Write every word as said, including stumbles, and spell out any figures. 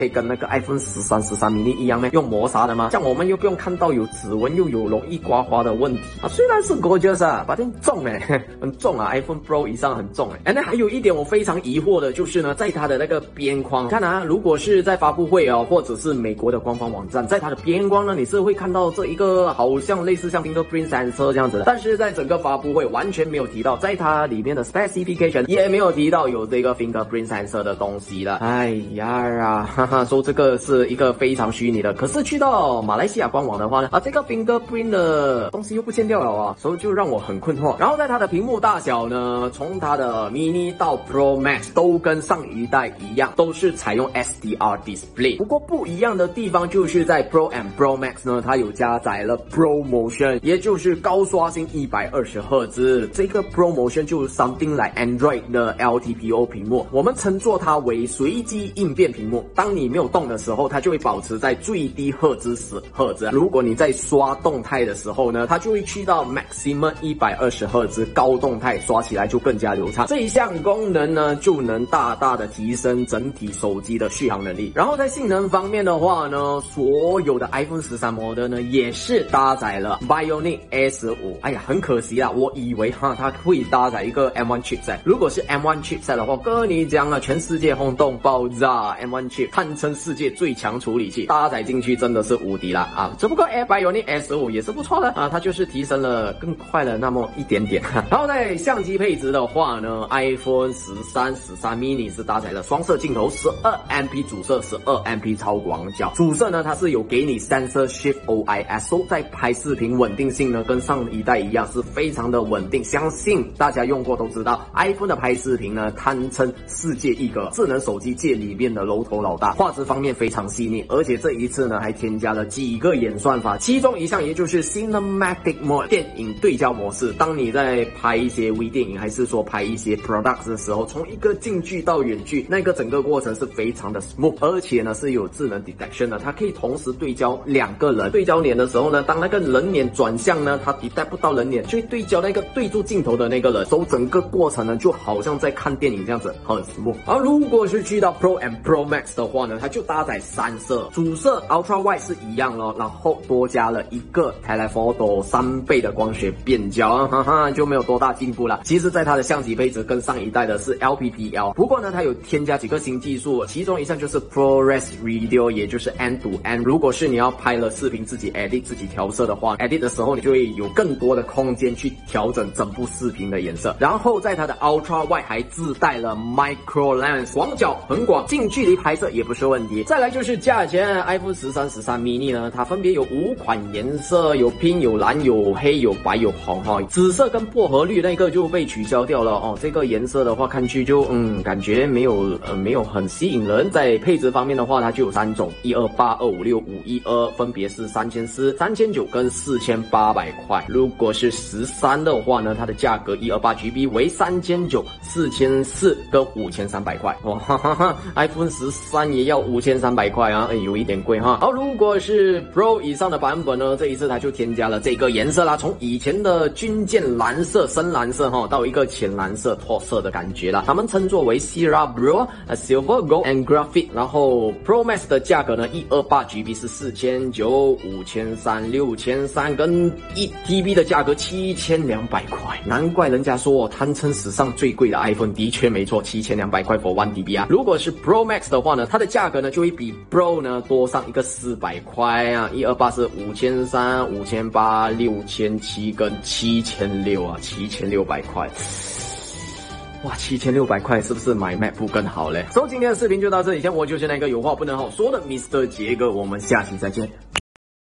可以跟那个 iPhone 十三、十三 mini 一样呢，用磨砂的吗？像我们又不用看到有指纹，又有容易刮花的问题啊。虽然是 gorgeous 啊，把它重哎，很重啊 ，iPhone Pro 以上很重哎。哎，那还有一点我非常疑惑的就是呢，在它的那个边框，看啊，如果是在发布会哦，或者是美国的官方网站，在它的边框呢，你是会看到这一个好像类似像 fingerprint sensor 这样子的，但是在整个发布会完全没有提到，在它里面的 specification 也没有提到有这个 fingerprint sensor 的东西了。哎呀啊，哈哈，说这个是一个非常虚拟的，可是去到马来西亚官网的话呢，啊，这个 fingerprint 的东西又不见掉了啊，所以就让我很困惑。然后在它的屏幕大小呢，从它的 mini 到 Pro Max 都跟上一代一样，都是采用 S D R display。不过不一样的地方就是在 Pro and Pro Max 呢，它有加载了 Pro Motion， 也就是高刷新一百二十赫兹。这个 Pro Motion 就 something like Android 的 L T P O 屏幕，我们称作它为随机应变屏幕。当你没有动的时候，它就会保持在最低赫兹十赫兹。如果你在刷动态的时候呢，它就会去到 maximum 一百二十赫兹，高动态刷起来就更加流畅。这一项功能呢，就能大大的提升整体手机的续航能力。然后在性能方面的话呢，所有的 iPhone 十三 model 呢也是搭载了 Bionic A 十五。哎呀，很可惜啦，我以为哈它会搭载一个 M 一 chipset。如果是 M 一 chipset 的话，跟你讲了，全世界轰动爆炸 M 一 chip， 堪称世界最强处理器，搭载进去真的是无敌啦啊！只不过 Bionic A 十五也是不错的啊，它就是提升了更快了那么一点点。然后在相机配置的话呢 ，iPhone 十三、十三 mini 是搭载了双摄镜头， 十二 M P 主摄， 十二 M P 超广角。主摄呢，它是有给你 Sensor Shift O I S O， 在拍视频稳定性呢，跟上一代一样是非常的稳定。相信大家用过都知道 ，iPhone 的拍视频呢，堪称世界一个智能手机界里面的龙头老大。画质方面非常细腻，而且这一次呢，还添加了几个演算法，其中一项也就是 Cinematic Mode 电影对焦模式。当你在拍一些微电影，还是说拍一些 products 的时候，从一个近距到远距，那个整个过程是非常的 smooth， 而且呢是有智能 detection 的，它可以同时对焦两个人。对焦脸的时候呢，当那个人脸转向呢，它 detect 不到人脸，就会对焦那个对住镜头的那个人，所以整个过程呢就好像在看电影这样子，很 smooth。而如果是去到 Pro and Pro Max 的话呢，它就搭载三摄，主摄 Ultra Wide 是一样咯，然后多加了一个 Telephoto 三倍的光学变焦，哈哈，就没有多大进步了。其实在它的相机配置跟上一代的是 L P P L， 不过呢它有添加几个新技术，其中一项就是 ProRes Video， 也就是 End to End。如果是你要拍了视频自己 edit 自己调色的话 ，edit 的时候你就会有更多的空间去调整整部视频的颜色。然后在它的 Ultra Wide 还自带了 Micro Lens， 广角很广，近距离拍摄也不是问题。再来就是价钱 ，iPhone 十三、十三 mini 呢，它分别有五款颜色，有 pink、有蓝、有黑、有白、有红哈。紫色跟薄荷绿那个就被取消掉了哦。这个颜色的话，看去就嗯，感觉没有呃没有很吸引人。在配置方面的话，它就有三种，一二八、二五六、五一二，分别是三千四、三千九跟四千八百块。如果是十三的话呢，它的价格一二八 G B 为三千九、四千四跟五千三百块。哇哈哈哈 ，iPhone 十三也要五千三百块啊，哎，有一点贵哈。好，如果是 Pro 以上的版本呢，这一次它就添加了这个颜色啦，从以前的军舰蓝色、深蓝色哈，到一个浅蓝色、脱色的感觉啦。他们称作为 Sierra Blue、Silver Gold and Graphite。然后 Pro Max 的价格呢，一二八 G B 是四千九、五千三、六千三，跟一 T B 的价格七千两百块。难怪人家说我堪称史上最贵的 iPhone， 的确没错，七千两百块 for one T B 啊。如果是 Pro Max 的话呢，它的价格呢就会比 Pro 呢多上一个四百块啊，一二八是五千三、五千八、六千七跟七千六啊，七千六百块。哇，七千六百块是不是买 MacBook 更好嘞？所以今天的视频就到这里，像我就是那个有话不能好说的 Mister 杰哥，我们下期再见。